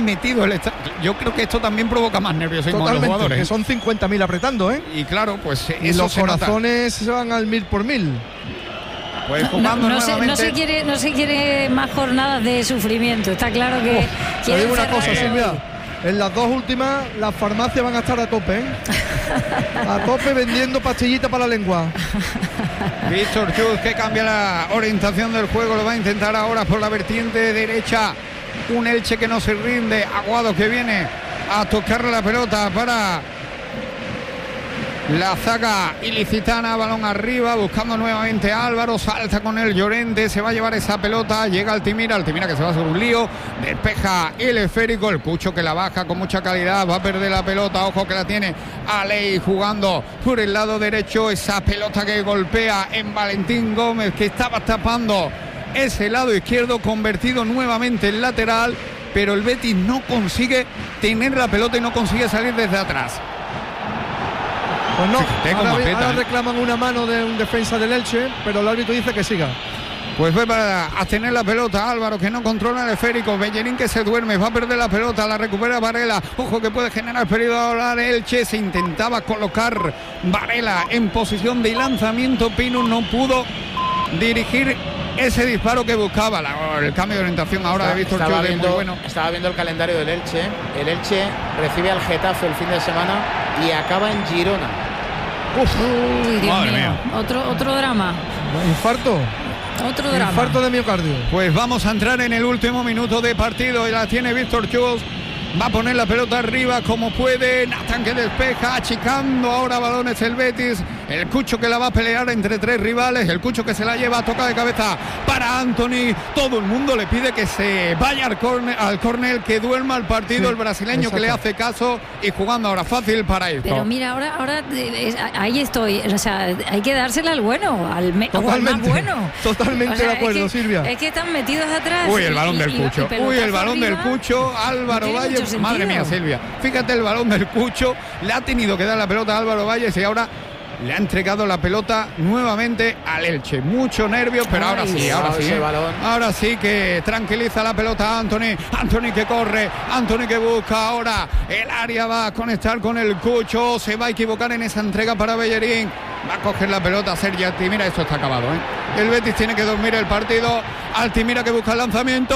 metido yo creo que esto también provoca más nerviosismo en los jugadores, que son 50.000 apretando, y claro, pues y los corazones se van al 1000 por 1000. Pues jugando no se quiere más jornadas de sufrimiento. Está claro que te digo una cosa, Silvia, en las dos últimas las farmacias van a estar a tope, a tope vendiendo pastillitas para la lengua. Víctor Chuz, que cambia la orientación del juego, lo va a intentar ahora por la vertiente derecha. Un Elche que no se rinde. Aguado que viene a tocarle la pelota para la zaga ilicitana. Balón arriba, buscando nuevamente a Álvaro. Salta con el Llorente, se va a llevar esa pelota. Llega Altimira que se va sobre un lío. Despeja el esférico. El Cucho que la baja con mucha calidad. Va a perder la pelota. Ojo que la tiene Alei jugando por el lado derecho. Esa pelota que golpea en Valentín Gómez, que estaba tapando ese lado izquierdo, convertido nuevamente en lateral. Pero el Betis no consigue tener la pelota y no consigue salir desde atrás. Pues no, ahora reclaman una mano de un defensa del Elche, pero el árbitro dice que siga. Pues fue para tener la pelota Álvaro, que no controla el esférico. Bellerín que se duerme, va a perder la pelota, la recupera Varela. Ojo que puede generar peligro ahora Elche. Se intentaba colocar Varela en posición de lanzamiento. Pino no pudo dirigir ese disparo que buscaba. El cambio de orientación ahora de Víctor Chuz es muy bueno. Estaba viendo el calendario del Elche. El Elche recibe al Getafe el fin de semana y acaba en Girona. Uy, Dios Madre mío. mía. Otro drama. Infarto. Otro drama. Infarto de miocardio. Pues vamos a entrar en el último minuto de partido y la tiene Víctor Chuz. Va a poner la pelota arriba como puede. Nathan que despeja, achicando ahora balones el Betis. El Cucho que la va a pelear entre tres rivales. El Cucho que se la lleva, toca de cabeza para Anthony. Todo el mundo le pide que se vaya al córner, que duerma el partido. Sí, el brasileño, exacto, que le hace caso y jugando ahora fácil para esto. Pero mira, ahora ahí estoy. O sea, hay que dársela al bueno, al más bueno. Totalmente, o sea, de acuerdo, Silvia. Es que están metidos atrás. Uy, el balón del Cucho. Uy, el balón del Cucho. Álvaro Valle. Madre mía, Silvia. Fíjate el balón del Cucho. Le ha tenido que dar la pelota a Álvaro Valles y ahora le ha entregado la pelota nuevamente al Elche. Mucho nervio, pero ahora sí que tranquiliza la pelota a Anthony que corre, Anthony que busca ahora el área, va a conectar con el Cucho, se va a equivocar en esa entrega para Bellerín, va a coger la pelota a Sergi Altimira. Esto está acabado, El Betis tiene que dormir el partido. Altimira que busca el lanzamiento,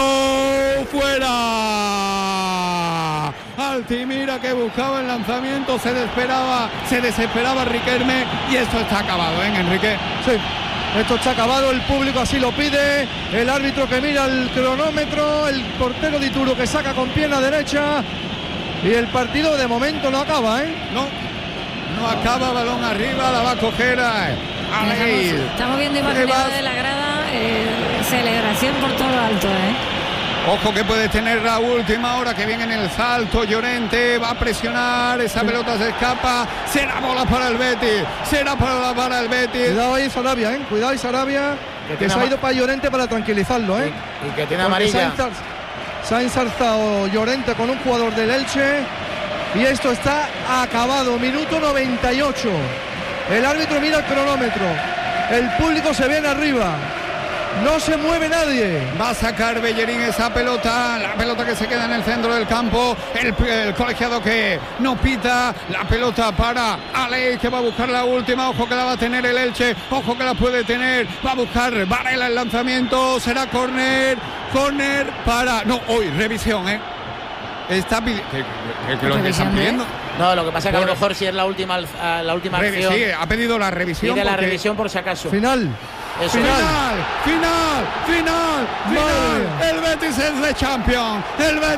fuera. Altimira que buscaba el lanzamiento, se desesperaba Riquelme y esto está acabado, Enrique. Sí, esto está acabado, el público así lo pide, el árbitro que mira el cronómetro, el portero de Ituro que saca con pierna derecha y el partido de momento no acaba, No acaba, balón arriba, la va a coger Estamos viendo imágenes de la grada, celebración por todo lo alto, Ojo que puede tener la última hora, que viene en el salto. Llorente va a presionar, esa pelota se escapa. Será bola para el Betis. Cuidado ahí Sarabia, cuidado ahí Sarabia, que se ha ido para Llorente para tranquilizarlo, Y que tiene amarilla. Se ha ensalzado Llorente con un jugador del Elche y esto está acabado. Minuto 98. El árbitro mira el cronómetro. El público se viene arriba. No se mueve nadie. Va a sacar Bellerín esa pelota. La pelota que se queda en el centro del campo. El colegiado que no pita. La pelota para Aleix, que va a buscar la última. Ojo que la va a tener el Elche. Ojo que la puede tener. Va a buscar Varela el lanzamiento. Será córner. Córner para... No, hoy, revisión, Está pidiendo... ¿Qué lo que están pidiendo? No, lo que pasa es que a lo mejor si es la última acción... Sí, ha pedido la revisión. Pide la revisión por si acaso. Final. El Betis es de champion.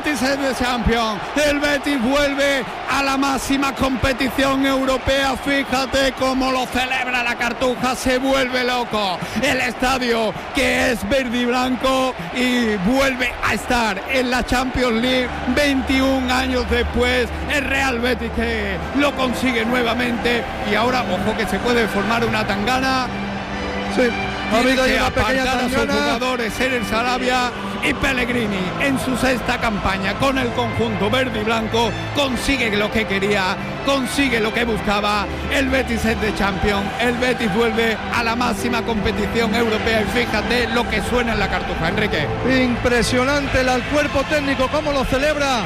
El Betis vuelve a la máxima competición europea. Fíjate cómo lo celebra la Cartuja. Se vuelve loco el estadio, que es verde y blanco, y vuelve a estar en la Champions League 21 años después. El Real Betis que lo consigue nuevamente, y ahora ojo que se puede formar una tangana. Sí, ha habido que una pequeña apartar a sus tangana. jugadores, Ener Sarabia y Pellegrini, en su sexta campaña con el conjunto verde y blanco, consigue lo que quería, consigue lo que buscaba. El Betis es de Champions, el Betis vuelve a la máxima competición europea, y fíjate lo que suena en la Cartuja, Enrique. Impresionante el cuerpo técnico, cómo lo celebra